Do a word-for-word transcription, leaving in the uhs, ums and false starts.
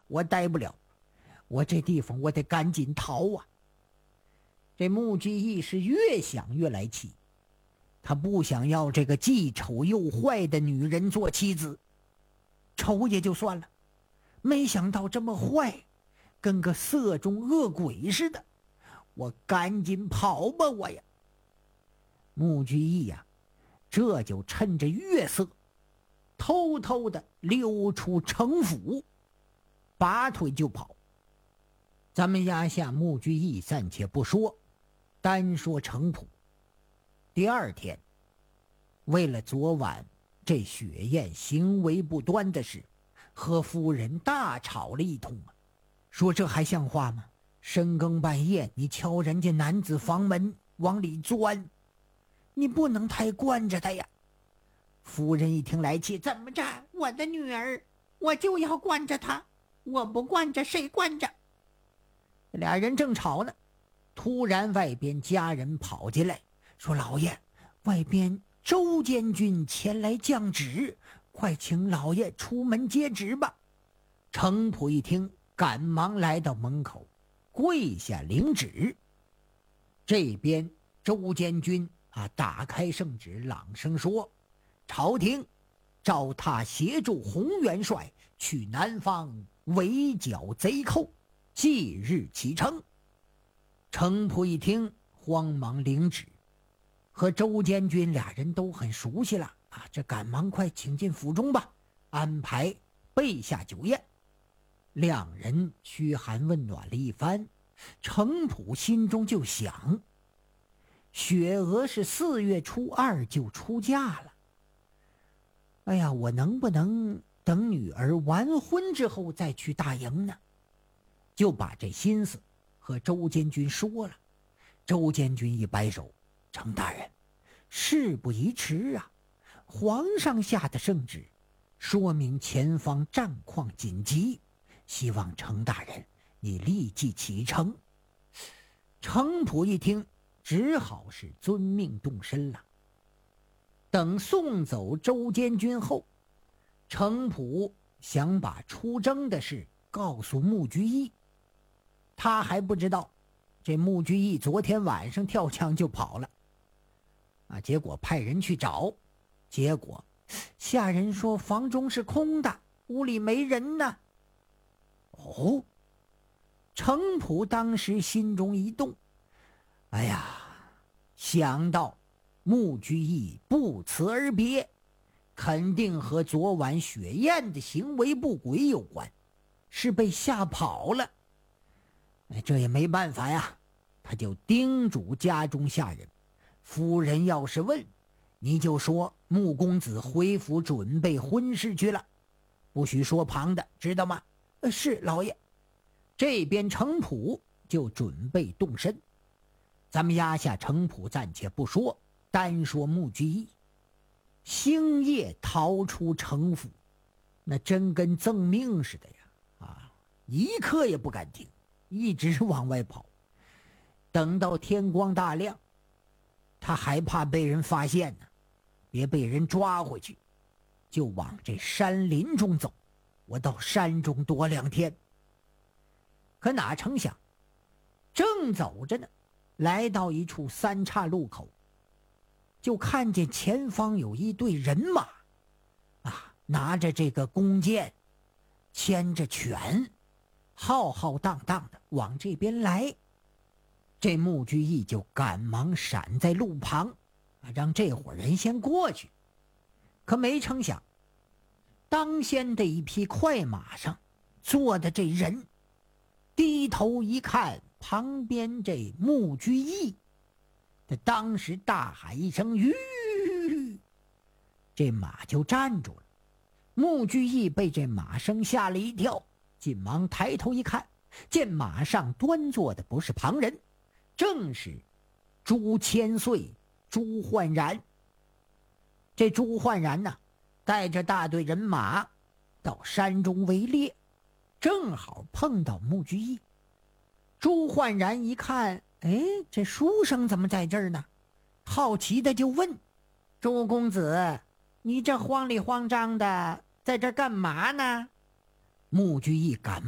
我待不了，我这地方我得赶紧逃啊。这穆居易是越想越来气，他不想要这个既丑又坏的女人做妻子。丑也就算了，没想到这么坏，跟个色中恶鬼似的，我赶紧跑吧我呀。穆居易呀、啊，这就趁着月色偷偷的溜出城府，拔腿就跑。咱们压下穆居易暂且不说，单说程普。第二天，为了昨晚这雪雁行为不端的事，和夫人大吵了一通啊，说这还像话吗？深更半夜你敲人家男子房门往里钻，你不能太惯着他呀。夫人一听来气，怎么着？我的女儿，我就要惯着她，我不惯着谁惯着？俩人正吵呢，突然外边家人跑进来，说老爷，外边周监军前来降旨，快请老爷出门接旨吧。程普一听，赶忙来到门口，跪下领旨。这边周监军啊，打开圣旨，朗声说：朝廷召他协助洪元帅去南方围剿贼寇，即日启程。程普一听，慌忙领旨。和周监军俩人都很熟悉了啊，这赶忙快请进府中吧，安排备下酒宴。两人嘘寒问暖了一番，程普心中就想，雪娥是四月初二就出嫁了，哎呀，我能不能等女儿完婚之后再去大营呢？就把这心思和周监军说了。周监军一摆手，程大人，事不宜迟啊，皇上下的圣旨说明前方战况紧急，希望程大人你立即启程。程普一听，只好是遵命动身了。等送走周监军后，程普想把出征的事告诉穆居易。他还不知道这穆居易昨天晚上跳墙就跑了啊，结果派人去找，结果下人说房中是空的，屋里没人呢。哦，程普当时心中一动，哎呀，想到穆居易不辞而别，肯定和昨晚雪雁的行为不轨有关，是被吓跑了。哎，这也没办法呀，他就叮嘱家中下人，夫人要是问，你就说穆公子回府准备婚事去了，不许说旁的，知道吗？呃，是老爷。这边程普就准备动身。咱们压下程普暂且不说，单说穆居易，星夜逃出城府，那真跟赠命似的呀！啊，一刻也不敢停，一直往外跑。等到天光大亮，他还怕被人发现呢，别被人抓回去，就往这山林中走。我到山中躲两天。可哪成想，正走着呢，来到一处三岔路口，就看见前方有一队人马啊，拿着这个弓箭，牵着犬，浩浩荡荡的往这边来。这穆居易就赶忙闪在路旁，让这伙人先过去。可没成想，当先的一匹快马上坐的这人，低头一看旁边这穆居易，他当时大喊一声吁，这马就站住了。穆居易被这马声吓了一跳，紧忙抬头一看，见马上端坐的不是旁人，正是朱千岁朱焕然。这朱焕然呢，带着大队人马到山中围猎，正好碰到穆居易。朱焕然一看，哎，这书生怎么在这儿呢？好奇的就问：朱公子，你这慌里慌张的在这儿干嘛呢？穆居易赶